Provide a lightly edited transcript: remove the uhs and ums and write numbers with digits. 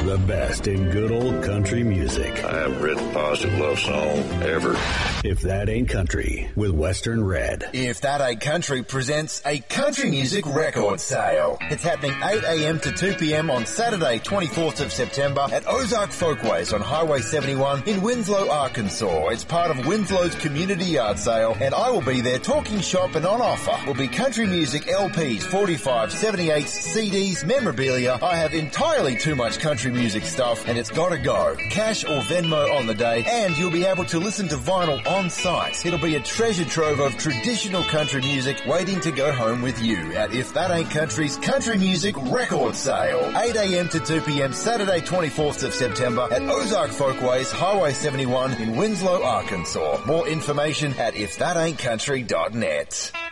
The best in good old country music. I haven't written a positive love song ever. If That Ain't Country with Western Red. If That Ain't Country presents a country music record sale. It's happening 8 a.m. to 2 p.m. on Saturday, 24th of September at Ozark Folkways on Highway 71 in Winslow, Arkansas. It's part of Winslow's community yard sale, and I will be there talking shop, and on offer will be country music LPs, 45, 78s, CDs, memorabilia. I have entirely too much country music stuff, and it's gotta go. Cash or Venmo on the day, and you'll be able to listen to vinyl on site. It'll be a treasure trove of traditional country music waiting to go home with you at If That Ain't Country's Country Music Record Sale. 8 a.m. to 2 p.m. Saturday 24th of September at Ozark Folkways, Highway 71 in Winslow, Arkansas. More information at ifthataintcountry.net.